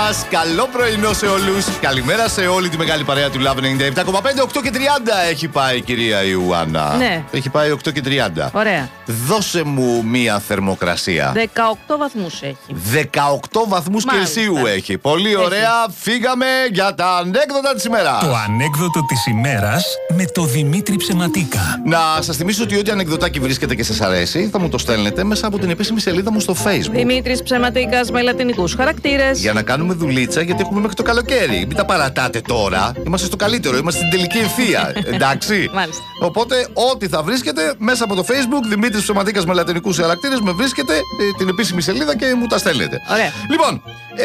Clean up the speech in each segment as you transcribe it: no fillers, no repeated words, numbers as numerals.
σας. Καλό πρωινό σε όλους. Καλημέρα σε όλη τη μεγάλη παρέα του Love 97,5. 8 και 30 έχει πάει η κυρία Ιουάννα. Ναι. Έχει πάει 8 και 30. Ωραία. Δώσε μου μία θερμοκρασία. 18 βαθμούς έχει. 18 βαθμούς Κελσίου έχει. Πολύ ωραία. Φύγαμε για τα ανέκδοτα της ημέρας. Το ανέκδοτο της ημέρας με το Δημήτρη Ψεματίκα. Να σας θυμίσω ότι ό,τι ανεκδοτάκι βρίσκεται και σας αρέσει θα μου το στέλνετε μέσα από την επίσημη σελίδα μου στο Facebook. Δημήτρης Ψεματίκας με λατινικούς χαρακτήρες. Για να κάνουμε δουλίτσα, γιατί έχουμε μέχρι το καλοκαίρι. Μην τα παρατάτε τώρα. Είμαστε στο καλύτερο, είμαστε στην τελική ευθεία. Εντάξει. Μάλιστα. Οπότε, ό,τι θα βρίσκετε μέσα από το Facebook, Δημήτρης Ψεματίκας με λατινικούς χαρακτήρες, με βρίσκετε την επίσημη σελίδα και μου τα στέλνετε. Ωραία. Λοιπόν,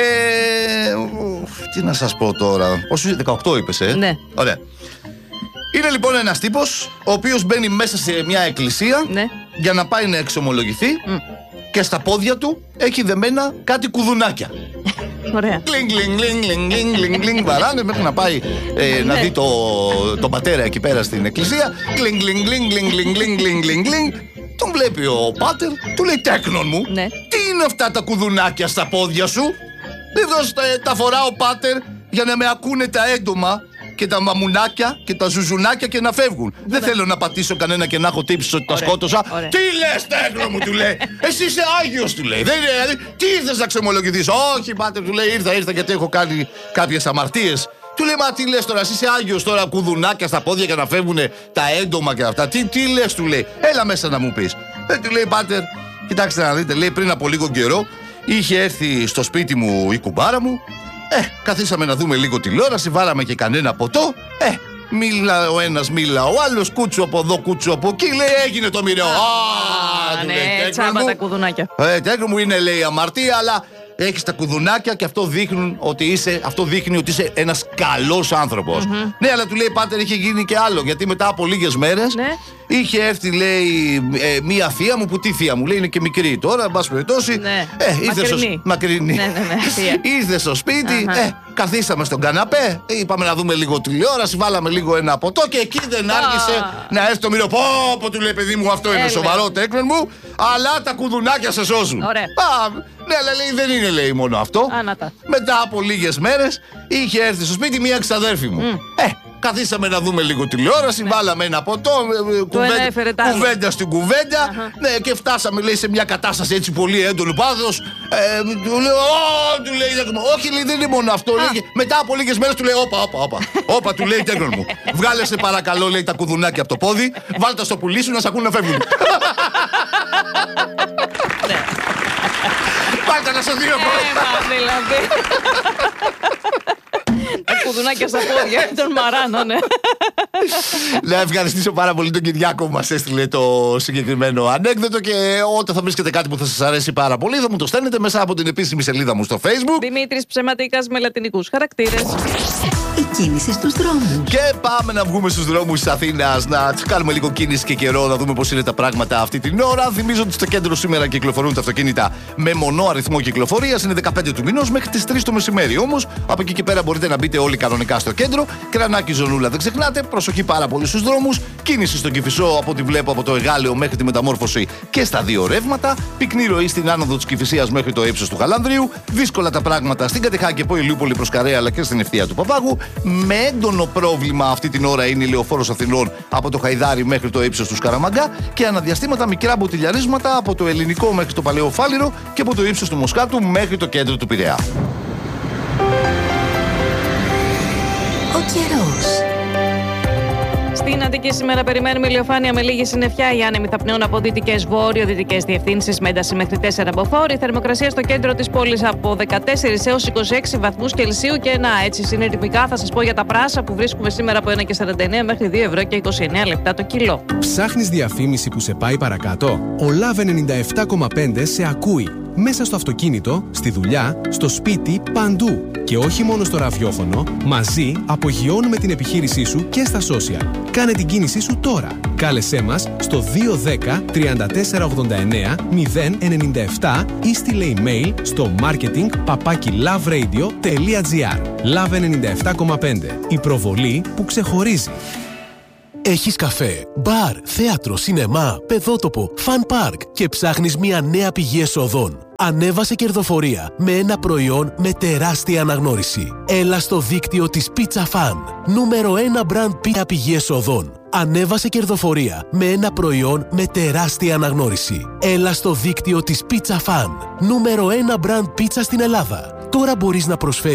τι να σας πω τώρα. Πόσο 18 είπες, Ναι. Ωραία. Είναι λοιπόν ένας τύπος ο οποίος μπαίνει μέσα σε μια εκκλησία, Ναι. για να πάει να εξομολογηθεί. Και στα πόδια του έχει δεμένα κάτι κουδουνάκια. Ωραία. Γκλινγκ, γκλινγκ, γκλινγκ, γκλινγκ, γκλινγκ, γκλινγκ, βαράνε μέχρι να πάει να δει τον πατέρα εκεί πέρα στην εκκλησία. Γκλινγκ, γκλινγκ, γκλινγκ, γκλινγκ, γκλινγκ, γκλινγκ, γκλινγκ, γκλινγκ. Τον βλέπει ο πάτερ, του λέει: τέκνον μου, Ναι. τι είναι αυτά τα κουδουνάκια στα πόδια σου? Εδώ τα φορά ο πάτερ για να με ακούνε τα έντομα και τα μαμουνάκια και τα ζουζουνάκια και να φεύγουν. Δεν θέλω να πατήσω κανένα και να έχω τύψει ότι τα σκότωσα. Ωραία. Τι λες, τέκνο μου, του λέει. Εσύ είσαι Άγιος, του λέει. Δεν είναι, δηλαδή, τι ήρθες να ξεμολογηθείς? Όχι, πάτερ, του λέει, ήρθα γιατί έχω κάνει κάποιες αμαρτίες. Του λέει, μα τι λες τώρα, εσύ είσαι Άγιος τώρα, κουδουνάκια στα πόδια για να φεύγουν τα έντομα και αυτά. Τι λες, του λέει. Έλα μέσα να μου πεις. Του λέει, πάτερ, κοιτάξτε να δείτε, λέει, πριν από λίγο καιρό είχε έρθει στο σπίτι μου η κουμπάρα μου. Καθίσαμε να δούμε λίγο τηλεόραση, βάλαμε και κανένα ποτό. Μίλα ο ένας, μίλα ο άλλος, κούτσου από εδώ, κούτσου από εκεί. Λέει, έγινε το μοιραίο. Του λέει, Ναι, τέκνο τσάμπα μου. τα κουδουνάκια. Τέκνο μου, είναι, λέει, αμαρτία, αλλά έχεις τα κουδουνάκια και αυτό δείχνει ότι είσαι ένας καλός άνθρωπος. Ναι, αλλά του λέει, πάτερ, είχε γίνει και άλλο. Γιατί μετά από λίγες μέρες Ναι. είχε έρθει, λέει, μία θεία μου, που τι θεία μου, λέει, είναι και μικρή τώρα, εν πάση περιπτώσει. Ναι. Μακρινή. Ναι, θεία. Ήρθε στο σπίτι, καθίσαμε στον καναπέ, είπαμε να δούμε λίγο τηλεόραση, βάλαμε λίγο ένα ποτό και εκεί δεν άργησε να έρθει το μοιραίο. Πω, του λέει, παιδί μου, αυτό είναι σοβαρό, τέκνον μου, αλλά τα κουδουνάκια σε σώζουν. Ωραία. Ναι, αλλά λέει, δεν είναι, λέει, μόνο αυτό. Μετά από λίγες μέρες είχε έρθει στο σπίτι μία ξαδέρφη μου. Καθίσαμε να δούμε λίγο τηλεόραση, βάλαμε ένα ποτό, κουβέντα στην κουβέντα. Ναι, και φτάσαμε, λέει, σε μια κατάσταση έτσι πολύ έντονου πάθος. Του λέει, όχι, λέει, δεν είναι μόνο αυτό. Λέει, μετά από λίγες μέρες του λέει, όπα, του λέει, τέκνον μου. Βγάλε σε παρακαλώ, λέει, τα κουδουνάκια από το πόδι, βάλτε τα στο πουλί σου να σ' ακούν να φεύγουν. Βάλτε να σε δύο δηλαδή. Τα κουδουνάκια στα πόδια των μαράνων, ναι. Να ευχαριστήσω πάρα πολύ τον Κυριάκο που μας έστειλε το συγκεκριμένο ανέκδοτο. Και όταν θα βρίσκετε κάτι που θα σας αρέσει πάρα πολύ, θα μου το στέλνετε μέσα από την επίσημη σελίδα μου στο Facebook. Δημήτρης Ψεματίκας με λατινικούς χαρακτήρες. Η κίνηση στους δρόμους. Και πάμε να βγούμε στους δρόμους της Αθήνας, να κάνουμε λίγο κίνηση και καιρό, να δούμε πώς είναι τα πράγματα αυτή την ώρα. Θυμίζω ότι στο κέντρο σήμερα κυκλοφορούν τα αυτοκίνητα με μονό αριθμό κυκλοφορίας. Είναι 15 του μηνός μέχρι τις 3 το μεσημέρι. Όμως από εκεί και πέρα μπορείτε να μπείτε όλοι κανονικά στο κέντρο. Κρανάκι Ζωνούλα, δεν ξεχνάτε. Προσοχή πάρα πολύ στους δρόμους. Κίνηση στον Κηφισό από ό,τι βλέπω από το Εγάλεο μέχρι τη Μεταμόρφωση και στα δύο ρεύματα. Πυκνή ροή στην άνοδο της Κηφισίας μέχρι το ύψος του Γαλανδρίου. Δύσκολα τα πράγματα στην Κατεχάκη από Ηλιούπολη προς Καρέα αλλά και στην Ευθεία του Παπάγου. Με έντονο πρόβλημα αυτή την ώρα είναι η Λεωφόρος Αθηνών από το Χαϊδάρι μέχρι το ύψος του Σκαραμαγκά και αναδιαστήματα μικρά μποτιλιαρίσματα από το Ελληνικό μέχρι το Παλαιό Φάληρο και από το ύψος του Μοσχάτου μέχρι το κέντρο του Πειραιά. Ο καιρός. Στην Αττική σήμερα περιμένουμε ηλιοφάνεια με λίγη συννεφιά. Οι άνεμοι θα πνέουν από δυτικές βόρειο-δυτικές διευθύνσεις με ένταση μέχρι 4 μποφόρ. Η θερμοκρασία στο κέντρο της πόλης από 14 έως 26 βαθμούς Κελσίου. Και έτσι συνειρμικά θα σας πω για τα πράσα που βρίσκουμε σήμερα από 1,49 μέχρι 2 ευρώ και 29 λεπτά το κιλό. Ψάχνεις διαφήμιση που σε πάει παρακάτω? Ο Love 97,5 σε ακούει. Μέσα στο αυτοκίνητο, στη δουλειά, στο σπίτι, παντού. Και όχι μόνο στο ραδιόφωνο, μαζί απογειώνουμε την επιχείρησή σου και στα social. Κάνε την κίνησή σου τώρα. Κάλεσέ μας στο 210 3489 097 ή στείλε email στο marketing@loveradio.gr. Love 97,5. Η προβολή που ξεχωρίζει. Έχεις καφέ, μπαρ, θέατρο, σινεμά, παιδότοπο, φαν πάρκ και ψάχνεις μια νέα πηγή εσόδων? ανέβασε κερδοφορία με ένα προϊόν με τεράστια αναγνώριση. Έλα στο δίκτυο της Pizza Fan. Νούμερο 1 μπραντ πizza πηγή εσοδών. Ανέβασε κερδοφορία με ένα προϊόν με τεράστια αναγνώριση. Έλα στο δίκτυο της Pizza Fan. Νούμερο 1 μπραντ πίτσα στην Ελλάδα. Τώρα μπορείς να προσφέρεις